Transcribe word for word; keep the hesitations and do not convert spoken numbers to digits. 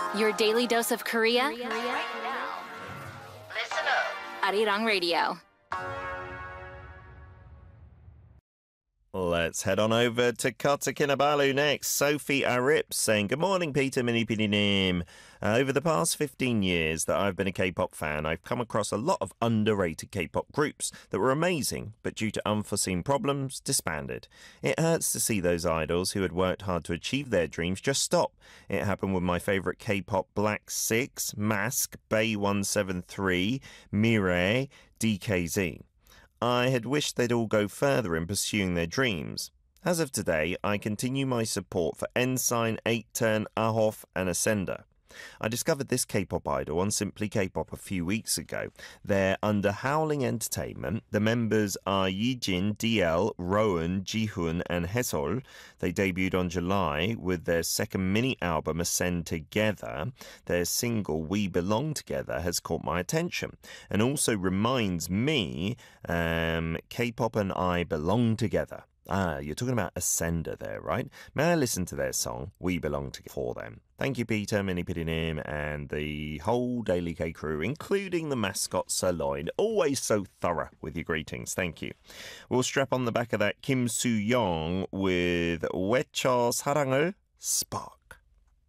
Your daily dose of Korea. Right now. Listen up. Arirang Radio. Let's head on over to Kota Kinabalu next. Sophie Arip saying, good morning, Peter Minipidinim. Uh, over the past fifteen years that I've been a K-pop fan, I've come across a lot of underrated K-pop groups that were amazing, but due to unforeseen problems, disbanded. It hurts to see those idols who had worked hard to achieve their dreams just stop. It happened with my favourite K-pop Black Six, Mask, Bay one seven three, Mirai, D K Z. I had wished they'd all go further in pursuing their dreams. As of today, I continue my support for Ensign, eight turn, Ahof and Ascender. I discovered this K-pop idol on Simply K-pop a few weeks ago. They're under Howling Entertainment. The members are Yijin, D L, Rowan, Jihoon and Hesol. They debuted on July with their second mini-album Ascend Together. Their single We Belong Together has caught my attention and also reminds me um, K-pop and I belong together. Ah, you're talking about Ascender there, right? May I listen to their song, We Belong Together, for them? Thank you, Peter, Minipidinim, and the whole Daily K crew, including the mascot, Sirloin. Always so thorough with your greetings. Thank you. We'll strap on the back of that Kim Soo-young with 외쳐 사랑을 Spark.